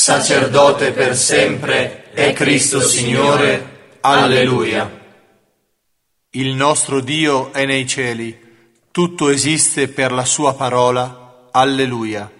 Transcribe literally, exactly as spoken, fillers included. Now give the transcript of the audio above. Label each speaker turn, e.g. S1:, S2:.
S1: sacerdote per sempre, è Cristo Signore. Alleluia.
S2: Il nostro Dio è nei cieli, tutto esiste per la sua parola. Alleluia.